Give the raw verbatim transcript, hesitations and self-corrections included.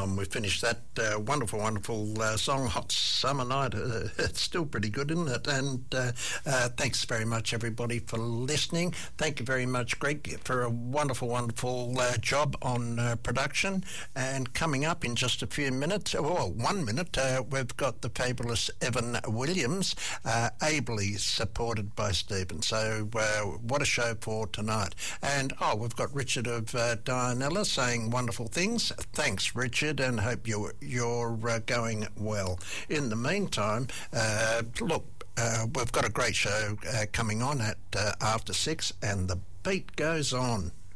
time we finished that uh, wonderful, wonderful uh, song, Hot Summer Night. Uh, it's still pretty good, isn't it? And uh, uh, thanks very much, everybody, for listening. Thank you very much, Greg, for a wonderful, wonderful uh, job on uh, production. And coming up in just a few minutes, well, one minute, uh, we've got the fabulous Evan Williams, uh, ably supported by Stephen. So uh, what a show for tonight. And, oh, we've got Richard of uh, Dianella saying wonderful things. Thanks, Richard, and hope you're, you're uh, going well. In the meantime, uh, look, uh, we've got a great show uh, coming on at uh, after six, and the beat goes on.